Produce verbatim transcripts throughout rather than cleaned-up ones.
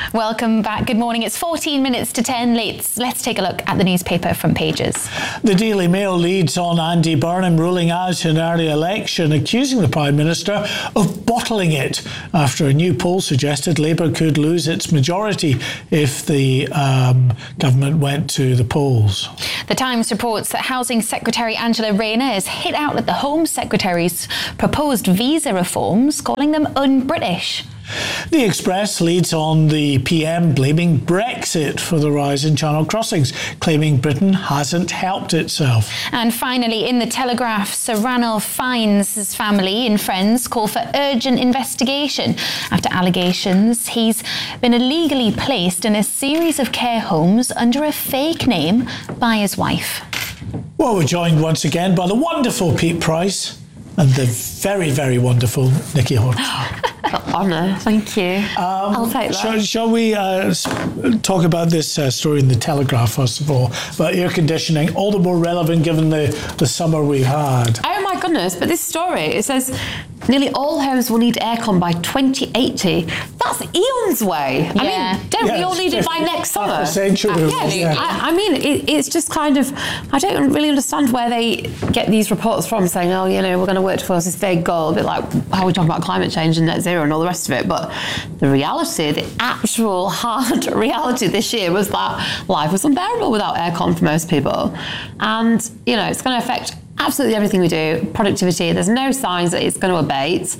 Welcome back. Good morning. It's fourteen minutes to ten. Let's, let's take a look at the newspaper front pages. The Daily Mail leads on Andy Burnham ruling out an early election, accusing the Prime Minister of bottling it after a new poll suggested Labour could lose its majority if the um, government went to the polls. The Times reports that Housing Secretary Angela Rayner has hit out at the Home Secretary's proposed visa reforms, calling them un-British. The Express leads on the P M blaming Brexit for the rise in channel crossings, claiming Britain hasn't helped itself. And finally, in the Telegraph, Sir Ranulph Fiennes' family and friends call for urgent investigation after allegations he's been illegally placed in a series of care homes under a fake name by his wife. Well, we're joined once again by the wonderful Pete Price and the very, very wonderful Nikki Horton. Honour, thank you. Um, I'll take that. Shall, shall we uh, talk about this uh, story in the Telegraph, first of all, about air conditioning, all the more relevant given the, the summer we've had? Oh my goodness, but this story, it says nearly all homes will need aircon by twenty eighty. That's eons away. Yeah. I mean, don't yeah, we all need it by next summer? Half a century. Uh, yes. Yeah. I, I mean, it, it's just kind of, I don't really understand where they get these reports from saying, oh, you know, we're going to work towards this vague goal, a bit like how we talk about climate change and net zero and all the rest of it. But the reality, the actual hard reality this year was that life was unbearable without aircon for most people. And, you know, it's going to affect absolutely everything we do. Productivity, there's no signs that it's going to abate.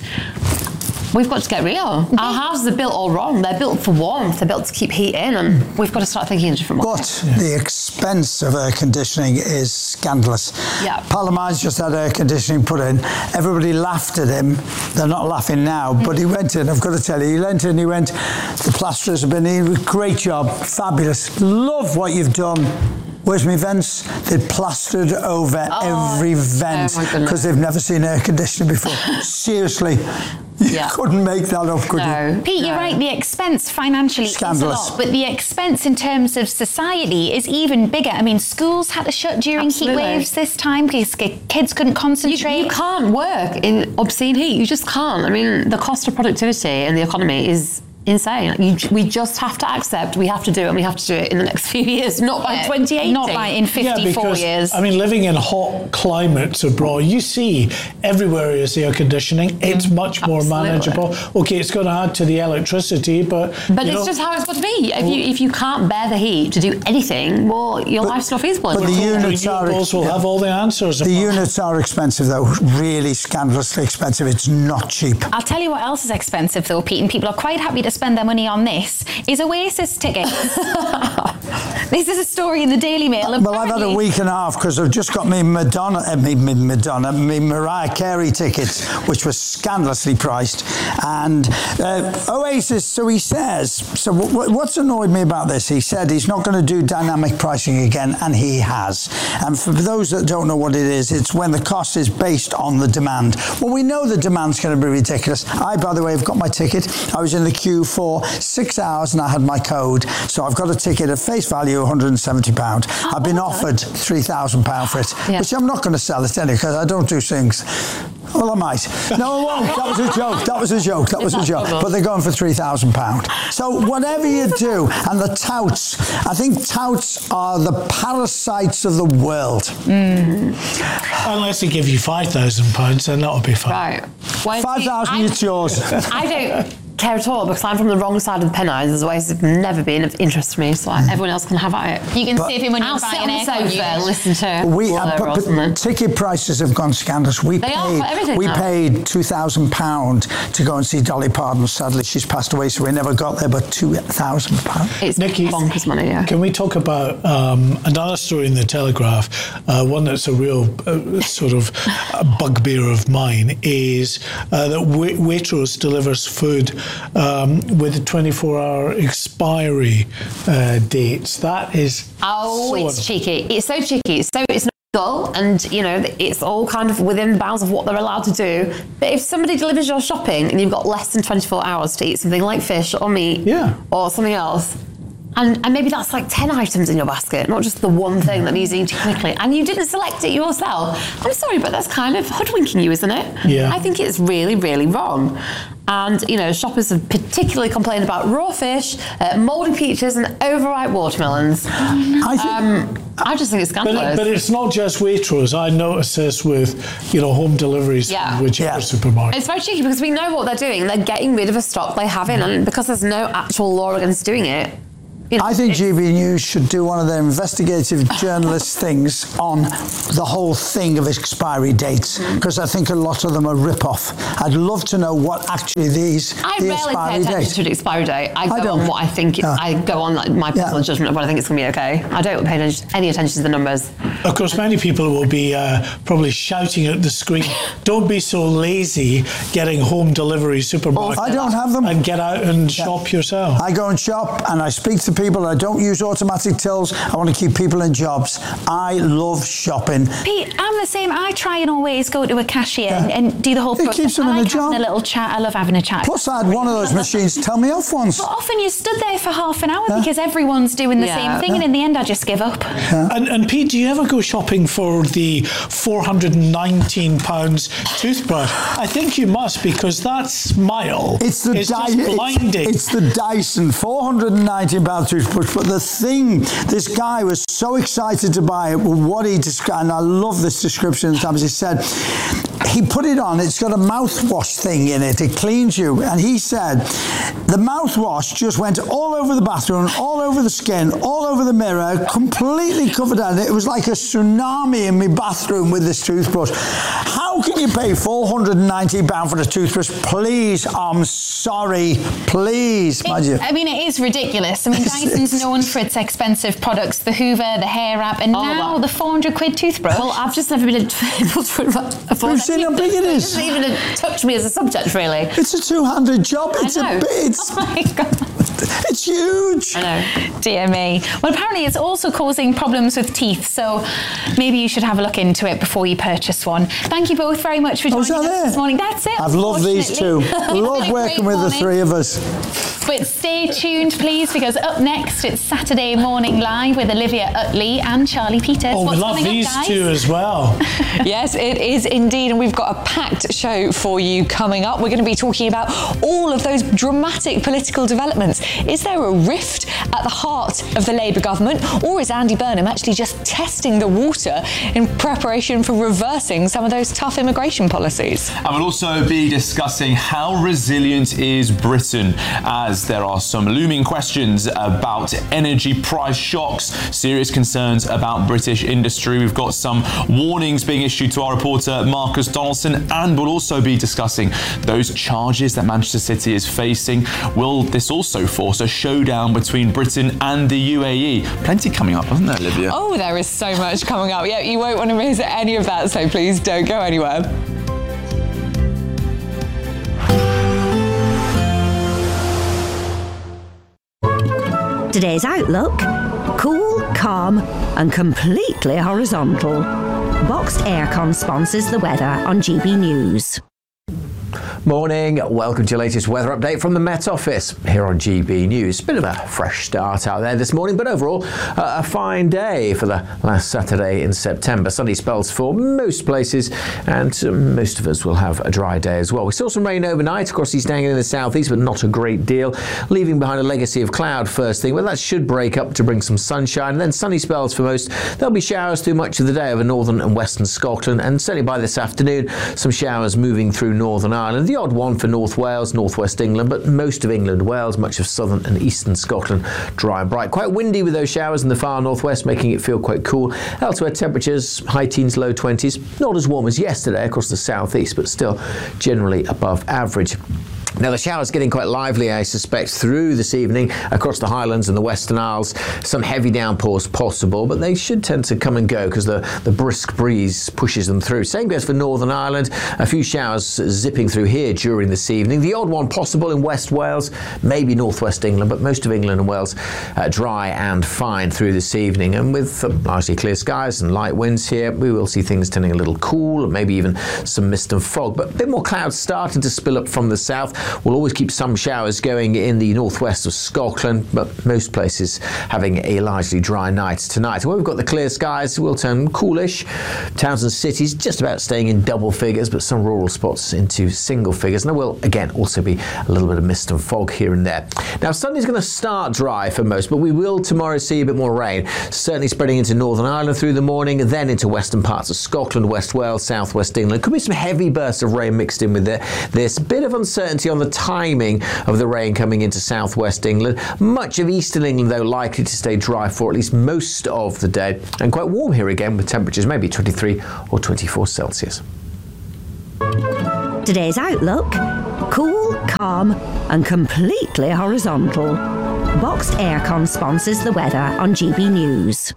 We've got to get real. Our houses are built all wrong. They're built for warmth. They're built to keep heat in, and we've got to start thinking in a different way. But yeah. the expense of air conditioning is scandalous. Yeah. Parliament's just had air conditioning put in. Everybody laughed at him. They're not laughing now, mm. but he went in. I've got to tell you, he went in. He went. The plasterers have been in. Great job. Fabulous. Love what you've done. Where's my vents? They plastered over oh, every vent because oh they've never seen air conditioning before. Seriously. You yeah. couldn't make that up, could no. you? Pete, no. you're right. The expense financially Scandalous. is a lot, but the expense in terms of society is even bigger. I mean, schools had to shut during Absolutely. heat waves this time because kids couldn't concentrate. You, you can't work in obscene heat. You just can't. I mean, the cost of productivity in the economy is insane. You, we just have to accept we have to do it, and we have to do it in the next few years, not by yeah, twenty eighty. Not by in fifty-four yeah, because, years. I mean, living in hot climates abroad, you see everywhere is air conditioning. It's mm, much more absolutely. manageable. Okay, it's going to add to the electricity, but but it's know, just how it's got to be. If you if you can't bear the heat to do anything, well, your but, life's not feasible. But the units are will yeah. have all the answers. The units are expensive, though. Really scandalously expensive. It's not cheap. I'll tell you what else is expensive, though, Pete, and people are quite happy to spend their money on this. Is Oasis tickets. This is a story in the Daily Mail. Well, I've had a week and a half because I've just got me Madonna, uh, me, me Madonna, me Mariah Carey tickets, which were scandalously priced. And uh, Oasis, so he says, so w- what's annoyed me about this? He said he's not going to do dynamic pricing again, and he has. And for those that don't know what it is, it's when the cost is based on the demand. Well, we know the demand's going to be ridiculous. I, by the way, have got my ticket. I was in the queue for six hours and I had my code. So I've got a ticket at face value, one hundred seventy pounds. Oh, I've been well offered three thousand pounds for it, yeah. which I'm not going to sell it anyway because I don't do things. Well, I might. No, I won't. That was a joke. That was a joke. That was a joke. But they're going for three thousand pounds. So whatever you do, and the touts, I think touts are the parasites of the world. Mm. Unless they give you five thousand pounds, then that'll be fine. Right. five thousand, it's yours. I don't care at all because I'm from the wrong side of the Pennines. There's ways have never been of interest to me, so like, everyone else can have at it. You can but save him when I'll you sit buy on an the sofa and listen to we have, but, but ticket prices have gone scandalous. We they paid, are for everything we now. paid two thousand pounds to go and see Dolly Parton. Sadly, she's passed away, so we never got there, but two thousand pounds. It's Nikki, bonkers money, yeah. Can we talk about um, another story in the Telegraph, uh, one that's a real uh, sort of a bugbear of mine, is uh, that Wait- Waitrose delivers food um, with a twenty-four hour expiry uh, dates. That is Oh, so it's cheeky. It's so cheeky. So it's not legal, and you know it's all kind of within the bounds of what they're allowed to do. But if somebody delivers your shopping and you've got less than twenty-four hours to eat something like fish or meat, yeah. or something else, and, and maybe that's like ten items in your basket, not just the one thing that needs eating quickly, and you didn't select it yourself, I'm sorry, but that's kind of hoodwinking you, isn't it? Yeah. I think it's really, really wrong. And, you know, shoppers have particularly complained about raw fish, uh, mouldy peaches and overripe watermelons. I think... Um, I just think it's But, scandalous. it, but it's not just Waitrose. I notice this with, you know, home deliveries Yeah. from whichever Yeah. supermarket. It's very cheeky because we know what they're doing. They're getting rid of a stock they have in, and because there's no actual law against doing it. You know, I think it's- G B News should do one of their investigative journalist things on the whole thing of expiry dates, because I think a lot of them are rip-off. I'd love to know what actually these I the rarely pay expiry attention date. to the expiry date. I go don't. on what I think. It, Yeah. I go on like my personal Yeah. judgment of what I think it's going to be okay. I don't pay any attention to the numbers. Of course, many people will be uh, probably shouting at the screen, don't be so lazy getting home delivery supermarket. I don't have them. And get out and shop yourself. I go and shop and I speak to people. I don't use automatic tills. I want to keep people in jobs. I love shopping. Pete, I'm the same. I try and always go to a cashier and, and do the whole It process. keeps them I in like a job. having a little chat. I love having a chat. Plus, I had one of those machines tell me off once. But often you stood there for half an hour because everyone's doing the Yeah. same thing, and in the end, I just give up. And, and Pete, do you ever go shopping for the four hundred nineteen pounds toothbrush? I think you must, because that smile It's the is Dy- just blinding. It's, it's the Dyson four hundred nineteen pound toothbrush. But the thing, this guy was so excited to buy it. What he described, and I love this description. Sometimes he said he put it on. It's got a mouthwash thing in it. It cleans you. And he said the mouthwash just went all over the bathroom, all over the skin, all over the mirror, completely covered on it. It was like a tsunami in my bathroom with this toothbrush. How can you pay four hundred nineteen pounds for a toothbrush? Please, I'm sorry. Please, mind you. I mean, it is ridiculous. I mean, Dyson's known for its expensive products, the Hoover, the Hair Wrap, and Oh, now wow. the four hundred quid toothbrush. Well, I've just never been able to afford You've seen how big it It is. doesn't even touch me as a subject, really. It's a two-handed job. It's I know. a bit. It's, Oh my God. it's huge. I know. Dear me. Well, apparently it's also causing problems with teeth, so maybe you should have a look into it before you purchase one. Thank you both very much for Oh, is joining that us it? this morning. That's it. I've loved these two. unfortunately. It's Love been a working great with the morning. three of us. But stay tuned, please, because up next it's Saturday Morning Live with Olivia Utley and Charlie Peters. Oh, we What's love coming up, these guys? two as well. Yes, it is indeed. And we've got a packed show for you coming up. We're going to be talking about all of those dramatic political developments. Is there a rift at the heart of the Labour government, or is Andy Burnham actually just testing the water in preparation for reversing some of those tough immigration policies? And we'll also be discussing how resilient is Britain, as there are some looming questions about energy price shocks, serious concerns about British industry. We've got some warnings being issued to our reporter Marcus Donaldson, and we'll also be discussing those charges that Manchester City is facing. Will this also force a showdown between Britain and the U A E? Plenty coming up, isn't there, Olivia? Oh, there is so much coming up. Yeah, you won't want to miss any of that, so please don't go anywhere. Today's outlook: cool, calm and completely horizontal. Boxed Aircon sponsors the weather on G B News. Morning, welcome to your latest weather update from the Met Office here on G B News. Bit of a fresh start out there this morning, but overall uh, a fine day for the last Saturday in September. Sunny spells for most places, and uh, most of us will have a dry day as well. We saw some rain overnight across East Anglia in the southeast, but not a great deal, leaving behind a legacy of cloud first thing, but that should break up to bring some sunshine, and then sunny spells for most. There'll be showers through much of the day over northern and western Scotland, and certainly by this afternoon some showers moving through Northern Ireland. The odd one for North Wales, northwest England, but most of England, Wales, much of southern and eastern Scotland dry and bright. Quite windy with those showers in the far northwest, making it feel quite cool. Elsewhere, temperatures high teens, low twenties. Not as warm as yesterday across the southeast, but still generally above average. Now, the showers getting quite lively, I suspect, through this evening across the Highlands and the Western Isles. Some heavy downpours possible, but they should tend to come and go because the, the brisk breeze pushes them through. Same goes for Northern Ireland. A few showers zipping through here during this evening. The odd one possible in West Wales, maybe northwest England, but most of England and Wales uh, dry and fine through this evening. And with uh, largely clear skies and light winds here, we will see things turning a little cool, maybe even some mist and fog, but a bit more clouds starting to spill up from the south. We'll always keep some showers going in the northwest of Scotland, but most places having a largely dry night tonight. Where we've got the clear skies, will turn coolish. Towns and cities just about staying in double figures, but some rural spots into single figures. And there will, again, also be a little bit of mist and fog here and there. Now, Sunday's going to start dry for most, but we will tomorrow see a bit more rain, certainly spreading into Northern Ireland through the morning, then into western parts of Scotland, West Wales, South West England. Could be some heavy bursts of rain mixed in with this. Bit of uncertainty on the timing of the rain coming into South West England. Much of eastern England, though, likely to stay dry for at least most of the day, and quite warm here again with temperatures maybe twenty-three or twenty-four Celsius. Today's outlook: cool, calm and completely horizontal. Boxed Aircon sponsors the weather on G B News.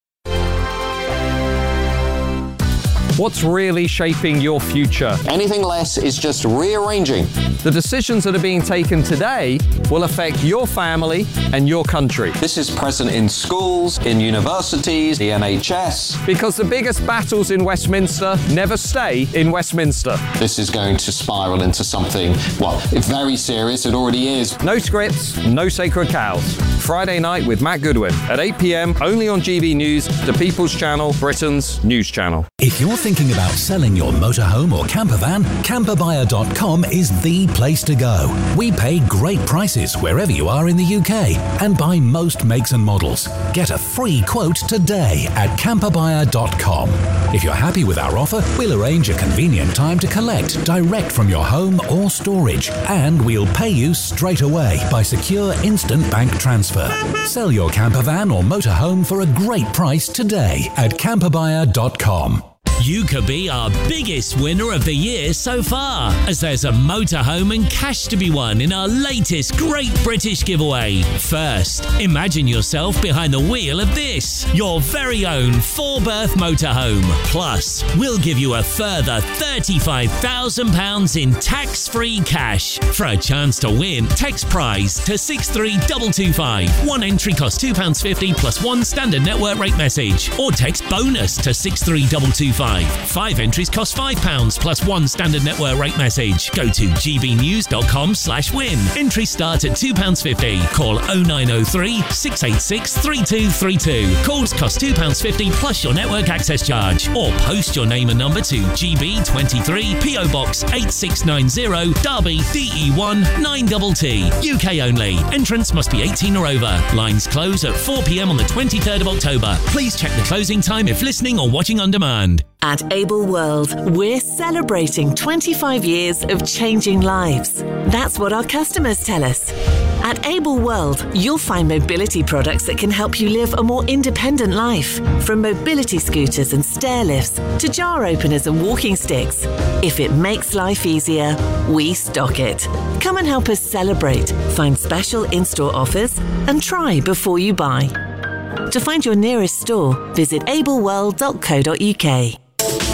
What's really shaping your future? Anything less is just rearranging. The decisions that are being taken today will affect your family and your country. This is present in schools, in universities, the N H S. Because the biggest battles in Westminster never stay in Westminster. This is going to spiral into something, well, very serious. It already is. No scripts, no sacred cows. Friday night with Matt Goodwin at eight p m only on G B News, the People's Channel, Britain's news channel. If you're thinking about selling your motorhome or camper van, camper buyer dot com is the place to go. We pay great prices wherever you are in the U K and buy most makes and models. Get a free quote today at camper buyer dot com. If you're happy with our offer, we'll arrange a convenient time to collect direct from your home or storage, and we'll pay you straight away by secure instant bank transfer. Sell your camper van or motorhome for a great price today at camper buyer dot com. You could be our biggest winner of the year so far, as there's a motorhome and cash to be won in our latest Great British Giveaway. First, imagine yourself behind the wheel of this, your very own four-berth motorhome. Plus, we'll give you a further thirty-five thousand pounds in tax-free cash. For a chance to win, text prize to six three two two five. One entry costs two pounds fifty plus one standard network rate message, or text bonus to six three two two five. Five entries cost five pounds plus one standard network rate message. Go to g b news dot com slash win. Entries start at two pounds fifty. Call oh nine oh three, six eight six, three two three two. Calls cost two pounds fifty plus your network access charge. Or post your name and number to G B twenty-three, P O Box eight six nine zero, Derby, D E one nine T T. U K only. Entrance must be eighteen or over. Lines close at four p m on the twenty-third of October. Please check the closing time if listening or watching on demand. At Able World, we're celebrating twenty-five years of changing lives. That's what our customers tell us. At Able World, you'll find mobility products that can help you live a more independent life. From mobility scooters and stair lifts to jar openers and walking sticks. If it makes life easier, we stock it. Come and help us celebrate, find special in-store offers, and try before you buy. To find your nearest store, visit able world dot co dot u k.